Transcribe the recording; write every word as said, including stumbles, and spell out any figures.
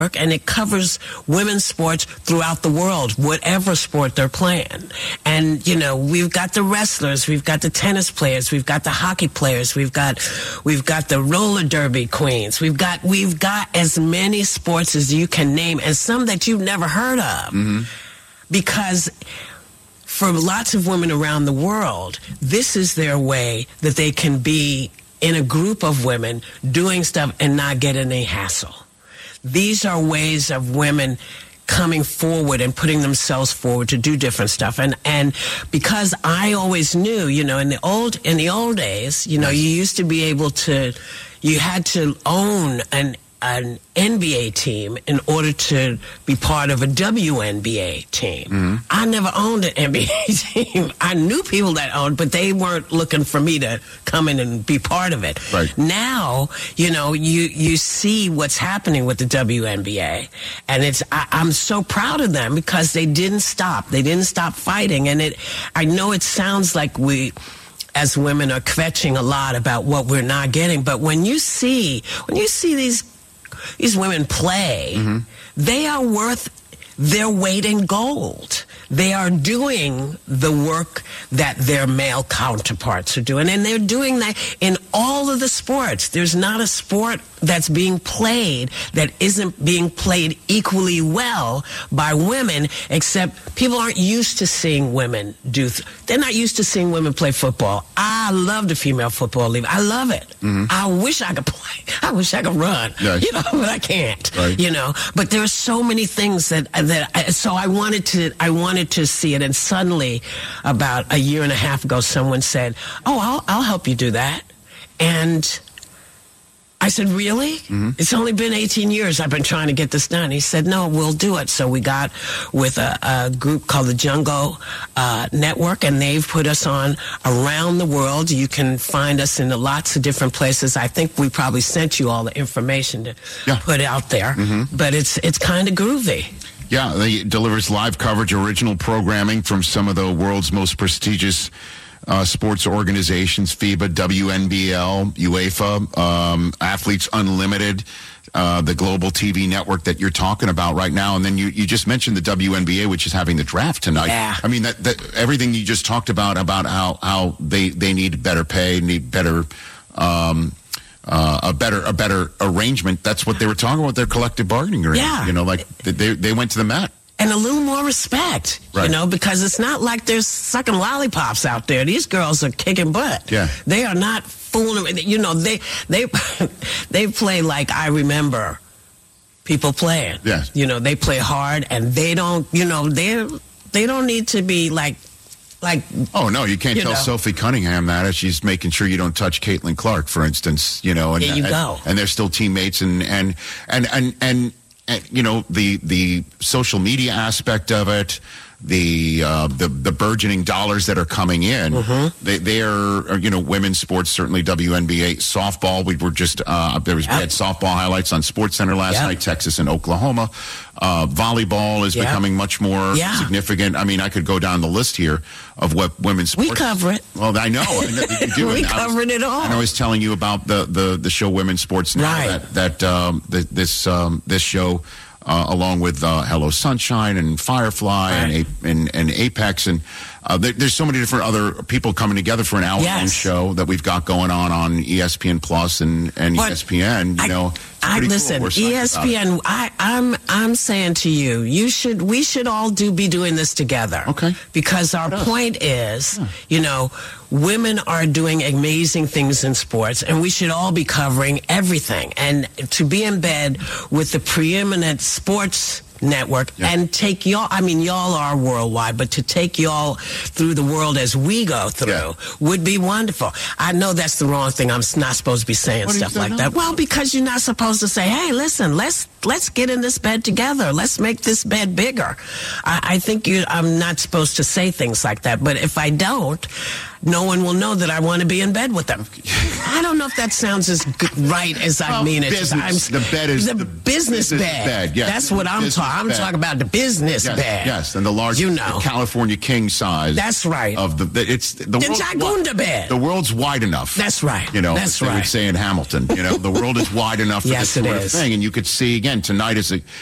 and it covers women's sports throughout the world, whatever sport they're playing. And, you know, we've got the wrestlers, we've got the tennis players, we've got the hockey players, we've got, we've got the roller derby queens. We've got, we've got as many sports as you can name, and some that you've never heard of. Mm-hmm. Because for lots of women around the world, this is their way that they can be in a group of women doing stuff and not get any hassle. These are ways of women coming forward and putting themselves forward to do different stuff. And and because I always knew, you know, in the old in the old days, you know, you used to be able to, you had to own an an N B A team in order to be part of a W N B A team. Mm-hmm. I never owned an N B A team. I knew people that owned, but they weren't looking for me to come in and be part of it. Right. Now, you know, you, you see what's happening with the W N B A, and it's, I, I'm so proud of them because they didn't stop. They didn't stop fighting. And it, I know it sounds like we, as women, are kvetching a lot about what we're not getting, but when you see, when you see these These women play, mm-hmm. they are worth their weight in gold. They are doing the work that their male counterparts are doing, and they're doing that in all of the sports. There's not a sport that's being played that isn't being played equally well by women, except people aren't used to seeing women do, th- they're not used to seeing women play football. I love the female football league. I love it. Mm-hmm. I wish I could play. I wish I could run, yeah. you know, but I can't, right. you know, but there are so many things that, that I, so I wanted to, I wanted to see it. And suddenly about a year and a half ago, someone said, oh, I'll, I'll help you do that. And I said, really? Mm-hmm. It's only been eighteen years I've been trying to get this done. He said, no, we'll do it. So we got with a, a group called the Jungo uh, Network, and they've put us on around the world. You can find us in lots of different places. I think we probably sent you all the information to yeah. put out there, mm-hmm. but it's it's kind of groovy. Yeah, it delivers live coverage, original programming from some of the world's most prestigious Uh, sports organizations, FIBA, W N B L, UEFA, um, Athletes Unlimited, uh, the global T V network that you're talking about right now. And then you, you just mentioned the W N B A, which is having the draft tonight. Yeah. I mean, that, that everything you just talked about, about how, how they, they need better pay, need better, um, uh, a better, a better arrangement. That's what they were talking about, their collective bargaining agreement. Yeah. You know, like they, they went to the Met. And a little more respect, right. you know, because it's not like they're sucking lollipops out there. These girls are kicking butt. Yeah. They are not fooling. You know, they they they play like I remember people playing. Yeah. You know, they play hard, and they don't. You know, they they don't need to be like. Like, oh no, you can't you tell know. Sophie Cunningham that if she's making sure you don't touch Caitlin Clark, for instance. You know, and there you and, go. and they're still teammates, and and and and. and And, you know, the the social media aspect of it, the uh, the the burgeoning dollars that are coming in, mm-hmm. they they are, you know, women's sports, certainly W N B A, softball. We were just uh, there was yep. we had softball highlights on SportsCenter last yep. night. Texas and Oklahoma. Uh, volleyball is yep. becoming much more yeah. significant. I mean, I could go down the list here of what women's sports. We cover it. Well, I know. I know you do. we I covered was, it all. And I was telling you about the the, the show Women's Sports Now. Right. That that um, the, this um, this show. Uh, along with uh, Hello Sunshine and Firefly right. and, A- and and Apex, and uh, there, there's so many different other people coming together for an hour-long yes. show that we've got going on on E S P N Plus and, and but E S P N. You I, know, I cool. listen. E S P N. I, I'm I'm saying to you, you should we should all do be doing this together. Okay. Because our point is, yeah. you know, women are doing amazing things in sports, and we should all be covering everything. And to be in bed with the preeminent sports network yeah. and take y'all, I mean, y'all are worldwide, but to take y'all through the world as we go through yeah. would be wonderful. I know that's the wrong thing. I'm not supposed to be saying what stuff like that. Well, because you're not supposed to say, hey, listen, let's let's get in this bed together. Let's make this bed bigger. I, I think you, I'm not supposed to say things like that. But if I don't, no one will know that I want to be in bed with them. I don't know if that sounds as good, right as I well, mean it. Business, I'm, the bed is the, the business, business bed. bed yes. That's what I'm talking. I'm talking about the business yes, bed. Yes, and the large, you know, the California king size. That's right. Of the, the it's the, the world, Jagunda bed. The world's wide enough. That's right. You know, that's they right. would say in Hamilton. You know, the world is wide enough for yes, this sort it of is. thing, and you could see again. again, tonight is a